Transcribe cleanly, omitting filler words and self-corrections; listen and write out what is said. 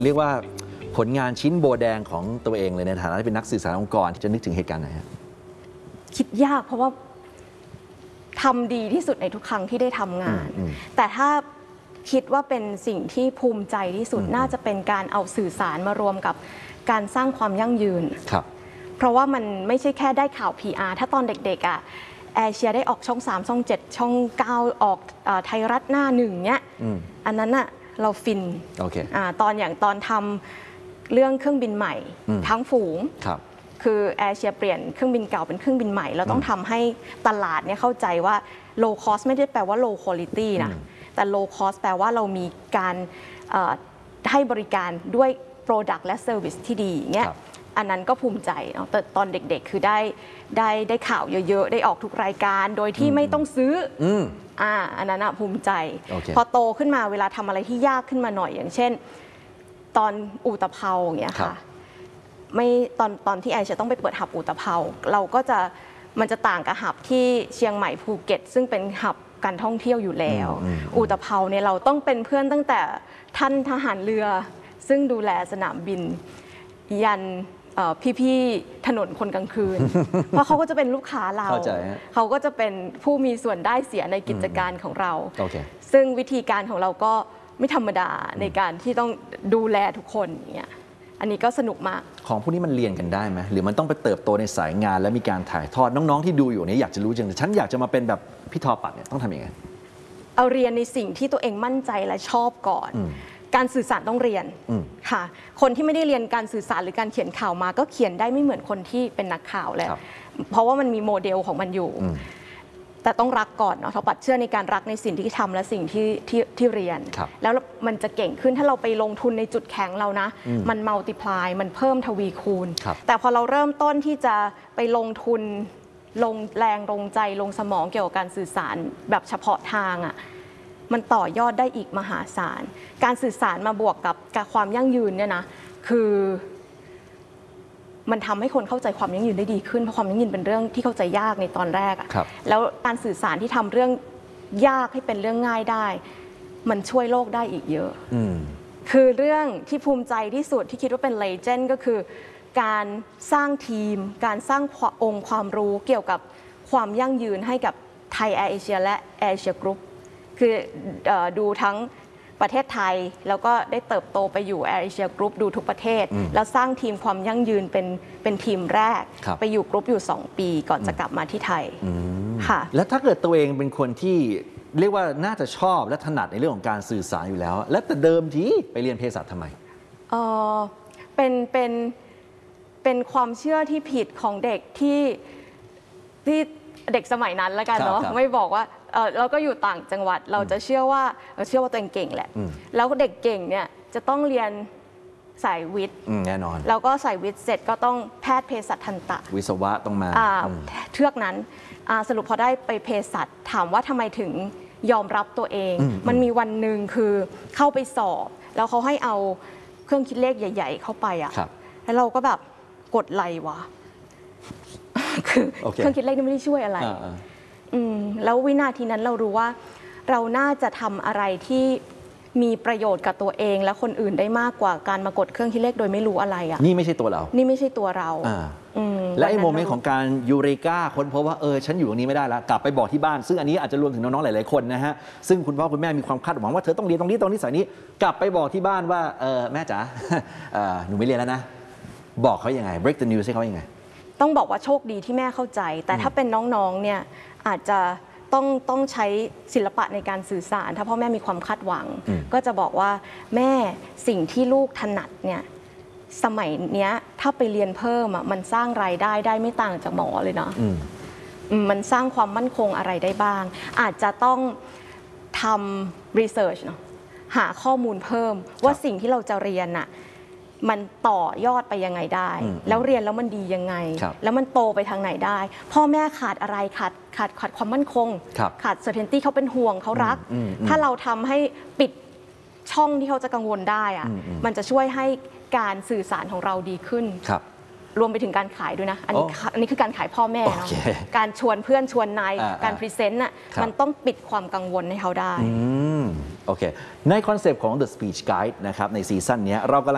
เรียกว่าผลงานชิ้นโบแดงของตัวเองเลยในฐานะที่เป็นนักสื่อสารองค์กรที่จะนึกถึงเหตุการณ์ไหนครับคิดยากเพราะว่าทำดีที่สุดในทุกครั้งที่ได้ทำงานแต่ถ้าคิดว่าเป็นสิ่งที่ภูมิใจที่สุดน่าจะเป็นการเอาสื่อสารมารวมกับการสร้างความยั่งยืนครับเพราะว่ามันไม่ใช่แค่ได้ข่าว PR ถ้าตอนเด็กๆแอร์เชียได้ออกช่อง3ช่อง7ช่อง9ออกไทยรัฐหน้าหนึ่งเนี้ยอันนั้นน่ะเราฟิน okay. ตอนทำเรื่องเครื่องบินใหม่ทั้งฝูงคือแอร์เชียเปลี่ยนเครื่องบินเก่าเป็นเครื่องบินใหม่เราต้องทำให้ตลาดเนี่ยเข้าใจว่า low cost ไม่ได้แปลว่า low quality นะแต่ low cost แปลว่าเรามีการให้บริการด้วย product และ service ที่ดีเงี้ยอันนั้นก็ภูมิใจเนาะแต่ตอนเด็กๆคือได้ข่าวเยอะๆได้ออกทุกรายการโดยที่ไม่ต้องซื้ออันนั้นภูมิใจ พอโตขึ้นมาเวลาทำอะไรที่ยากขึ้นมาหน่อยอย่างเช่นตอนอู่ตะเภาอย่างเงี้ยค่ะไม่ตอนที่แอร์จะต้องไปเปิดหับอู่ตะเภาเราก็จะมันจะต่างกับหับที่เชียงใหม่ภูเก็ตซึ่งเป็นหับการท่องเที่ยวอยู่แล้วอู่ตะเภาเนี่ยเราต้องเป็นเพื่อนตั้งแต่ท่านทหารเรือซึ่งดูแลสนามบินยันพี่ๆถนนคนกลางคืน เพราะเขาก็จะเป็นลูกค้าเราเขาก็จะเป็นผู้มีส่วนได้เสียในกิจการของเรา ซึ่งวิธีการของเราก็ไม่ธรรมดาในการที่ต้องดูแลทุกคนอย่างเงี้ยอันนี้ก็สนุกมากของพวกนี้มันเรียนกันได้ไหมหรือมันต้องไปเติบโตในสายงานและมีการถ่ายทอดน้องๆที่ดูอยู่เนี่ยอยากจะรู้จังฉันอยากจะมาเป็นแบบพี่ทอปัดเนี่ยต้องทำยังไงเอาเรียนในสิ่งที่ตัวเองมั่นใจและชอบก่อนการสื่อสารต้องเรียนค่ะคนที่ไม่ได้เรียนการสื่อสารหรือการเขียนข่าวมาก็เขียนได้ไม่เหมือนคนที่เป็นนักข่าวแล้วเพราะว่ามันมีโมเดลของมันอยู่แต่ต้องรักก่อนเนาะทอปัดเชื่อในการรักในสิ่งที่ทำและสิ่งที่เรียนแล้วมันจะเก่งขึ้นถ้าเราไปลงทุนในจุดแข็งเรานะมันมัลติพลายมันเพิ่มทวีคูณแต่พอเราเริ่มต้นที่จะไปลงทุนลงแรงลงใจลงสมองเกี่ยวกับการสื่อสารแบบเฉพาะทางมันต่อยอดได้อีกมหาศาลการสื่อสารมาบวกกับความยั่งยืนเนี่ยนะคือมันทำให้คนเข้าใจความยั่งยืนได้ดีขึ้นเพราะความยั่งยืนเป็นเรื่องที่เข้าใจยากในตอนแรกแล้วการสื่อสารที่ทำเรื่องยากให้เป็นเรื่องง่ายได้มันช่วยโลกได้อีกเยอะคือเรื่องที่ภูมิใจที่สุดที่คิดว่าเป็นเลเจนด์ก็คือการสร้างทีมการสร้างองค์ความรู้เกี่ยวกับความยั่งยืนให้กับไทยแอร์เอเชียและแอร์เอเชียกรุ๊ปคือดูทั้งประเทศไทยแล้วก็ได้เติบโตไปอยู่แอร์เอเชียกรุ๊ปดูทุกประเทศแล้วสร้างทีมความยั่งยืนเป็นทีมแรกไปอยู่กรุ๊ปอยู่2 ปีก่อนจะกลับมาที่ไทยค่ะแล้วถ้าเกิดตัวเองเป็นคนที่เรียกว่าน่าจะชอบและถนัดในเรื่องของการสื่อสารอยู่แล้วและแต่เดิมทีไปเรียนเภสัชทำไมเป็นความเชื่อที่ผิดของเด็กที่เด็กสมัยนั้นแล้วกันเนาะไม่บอกว่าเราก็อยู่ต่างจังหวัดเราจะเชื่อว่าตัวเองเก่งแหละแล้วเด็กเก่งเนี่ยจะต้องเรียนสายวิทย์แน่นอนแล้วก็สายวิทย์เสร็จก็ต้องแพทย์เภสัชทันตะวิศวะต้องมาเทือกนั้นสรุปพอได้ไปเภสัชถามว่าทำไมถึงยอมรับตัวเองมันมีวันหนึ่งคือเข้าไปสอบแล้วเขาให้เอาเครื่องคิดเลขใหญ่ๆเข้าไปแล้วเราก็แบบกดไลค์วะคือเครื่องคิดเลขนี่ไม่ได้ช่วยอะไรแล้ววินาทีนั้นเรารู้ว่าเราน่าจะทำอะไรที่มีประโยชน์กับตัวเองและคนอื่นได้มากกว่าการมากดเครื่องคิดเลขโดยไม่รู้อะไรนี่ไม่ใช่ตัวเรานี่ไม่ใช่ตัวเราและไอ้โมเมนต์ของการยูเรกาค้นพบว่าฉันอยู่ตรงนี้ไม่ได้แล้วกลับไปบอกที่บ้านซึ่งอันนี้อาจจะรวมถึงน้องๆหลายๆคนนะฮะซึ่งคุณพ่อคุณแม่มีความคาดหวังว่าเธอต้องเรียนตรงนี้ตรงนี้สายนี้กลับไปบอกที่บ้านว่าแม่จ๋าหนูไม่เรียนแล้วนะบอกเขายังไง break the news ให้เขายังไงต้องบอกว่าโชคดีที่แม่เข้าใจแต่ถ้าเป็นน้องๆเนี่ยอาจจะต้องใช้ศิลปะในการสื่อสารถ้าพ่อแม่มีความคาดหวังก็จะบอกว่าแม่สิ่งที่ลูกถนัดเนี่ยสมัยเนี้ยถ้าไปเรียนเพิ่มมันสร้างรายได้ได้ไม่ต่างจากหมอเลยเนาะมันสร้างความมั่นคงอะไรได้บ้างอาจจะต้องทำรีเสิร์ชเนาะหาข้อมูลเพิ่มว่าสิ่งที่เราจะเรียนน่ะมันต่อยอดไปยังไงได้แล้วเรียนแล้วมันดียังไงแล้วมันโตไปทางไหนได้พ่อแม่ขาดอะไรขาดความมั่นคงขาด certainty เขาเป็นห่วงเขารักถ้าเราทำให้ปิดช่องที่เขาจะกังวลได้มันจะช่วยให้การสื่อสารของเราดีขึ้นรวมไปถึงการขายด้วยนะอันนี้คือการขายพ่อแม่เนาะการชวนเพื่อนชวนนายการพรีเซนต์มันต้องปิดความกังวลให้เขาได้โอเคในคอนเซปต์ของ The Speech Guide นะครับในซีซั่นนี้เรากำลัง